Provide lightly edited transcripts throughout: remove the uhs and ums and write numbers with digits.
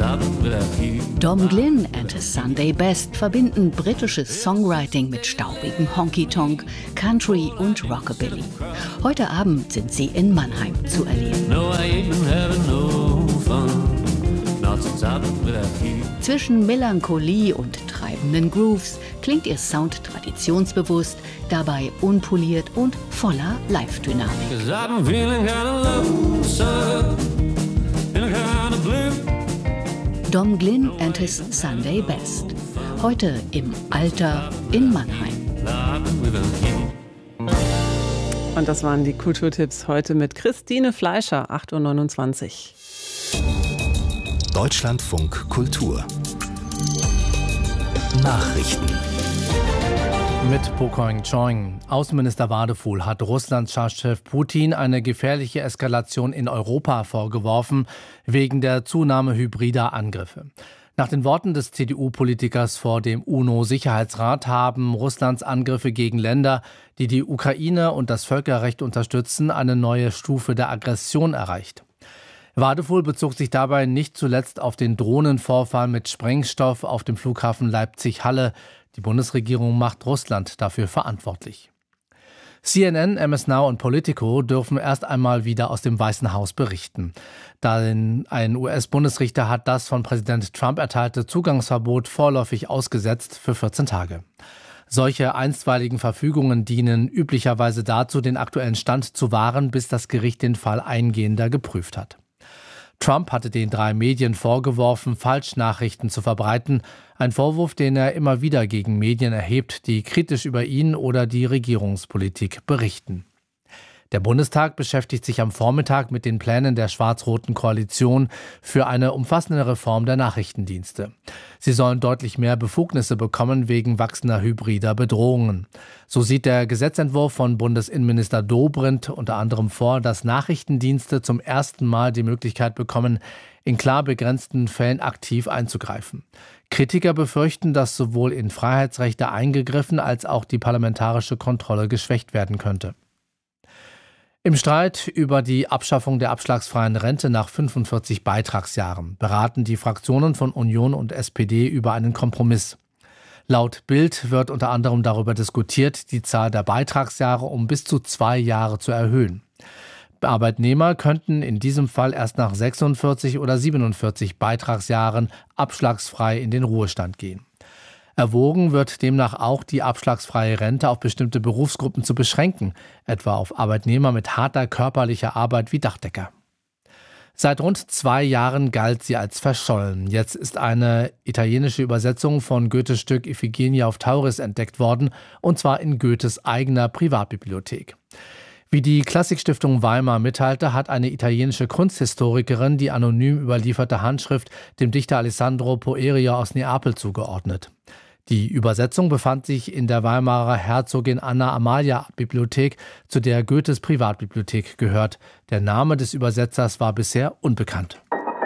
Dom Glynn and his Sunday Best verbinden britisches Songwriting mit staubigem Honky-Tonk, Country und Rockabilly. Heute Abend sind sie in Mannheim zu erleben. Zwischen Melancholie und treibenden Grooves klingt ihr Sound traditionsbewusst, dabei unpoliert und voller Live-Dynamik. Dom Glynn and his Sunday Best. Heute im Alter in Mannheim. Und das waren die Kulturtipps heute mit Christine Fleischer, 8.29 Uhr. Deutschlandfunk Kultur Nachrichten mit Pokoing Choing. Außenminister Wadefuhl hat Russlands Staatschef Putin eine gefährliche Eskalation in Europa vorgeworfen, wegen der Zunahme hybrider Angriffe. Nach den Worten des CDU-Politikers vor dem UNO-Sicherheitsrat haben Russlands Angriffe gegen Länder, die die Ukraine und das Völkerrecht unterstützen, eine neue Stufe der Aggression erreicht. Wadefuhl bezog sich dabei nicht zuletzt auf den Drohnenvorfall mit Sprengstoff auf dem Flughafen Leipzig-Halle. Die Bundesregierung macht Russland dafür verantwortlich. CNN, MS Now und Politico dürfen erst einmal wieder aus dem Weißen Haus berichten. Ein US-Bundesrichter hat das von Präsident Trump erteilte Zugangsverbot vorläufig ausgesetzt für 14 Tage. Solche einstweiligen Verfügungen dienen üblicherweise dazu, den aktuellen Stand zu wahren, bis das Gericht den Fall eingehender geprüft hat. Trump hatte den 3 Medien vorgeworfen, Falschnachrichten zu verbreiten. Ein Vorwurf, den er immer wieder gegen Medien erhebt, die kritisch über ihn oder die Regierungspolitik berichten. Der Bundestag beschäftigt sich am Vormittag mit den Plänen der schwarz-roten Koalition für eine umfassende Reform der Nachrichtendienste. Sie sollen deutlich mehr Befugnisse bekommen wegen wachsender hybrider Bedrohungen. So sieht der Gesetzentwurf von Bundesinnenminister Dobrindt unter anderem vor, dass Nachrichtendienste zum ersten Mal die Möglichkeit bekommen, in klar begrenzten Fällen aktiv einzugreifen. Kritiker befürchten, dass sowohl in Freiheitsrechte eingegriffen als auch die parlamentarische Kontrolle geschwächt werden könnte. Im Streit über die Abschaffung der abschlagsfreien Rente nach 45 Beitragsjahren beraten die Fraktionen von Union und SPD über einen Kompromiss. Laut Bild wird unter anderem darüber diskutiert, die Zahl der Beitragsjahre um bis zu 2 Jahre zu erhöhen. Arbeitnehmer könnten in diesem Fall erst nach 46 oder 47 Beitragsjahren abschlagsfrei in den Ruhestand gehen. Erwogen wird demnach auch, die abschlagsfreie Rente auf bestimmte Berufsgruppen zu beschränken, etwa auf Arbeitnehmer mit harter körperlicher Arbeit wie Dachdecker. Seit rund 2 Jahren galt sie als verschollen. Jetzt ist eine italienische Übersetzung von Goethes Stück Iphigenie auf Tauris entdeckt worden, und zwar in Goethes eigener Privatbibliothek. Wie die Klassikstiftung Weimar mitteilte, hat eine italienische Kunsthistorikerin die anonym überlieferte Handschrift dem Dichter Alessandro Poerio aus Neapel zugeordnet. Die Übersetzung befand sich in der Weimarer Herzogin Anna Amalia Bibliothek, zu der Goethes Privatbibliothek gehört. Der Name des Übersetzers war bisher unbekannt.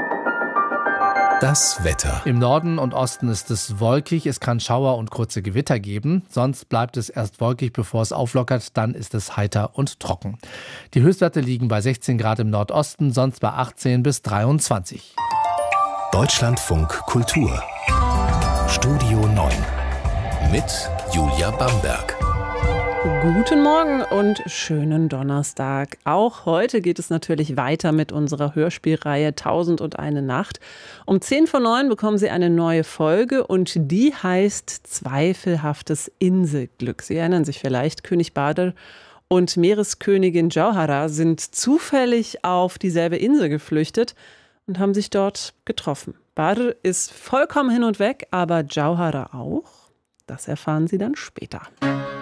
Das Wetter. Im Norden und Osten ist es wolkig, es kann Schauer und kurze Gewitter geben. Sonst bleibt es erst wolkig, bevor es auflockert, dann ist es heiter und trocken. Die Höchstwerte liegen bei 16 Grad im Nordosten, sonst bei 18 bis 23. Deutschlandfunk Kultur Studio 9 mit Julia Bamberg. Guten Morgen und schönen Donnerstag. Auch heute geht es natürlich weiter mit unserer Hörspielreihe 1001 Nacht. Um 8:50 bekommen Sie eine neue Folge und die heißt Zweifelhaftes Inselglück. Sie erinnern sich vielleicht, König Badr und Meereskönigin Jauhara sind zufällig auf dieselbe Insel geflüchtet und haben sich dort getroffen. Badr ist vollkommen hin und weg, aber Jauhara auch. Das erfahren Sie dann später.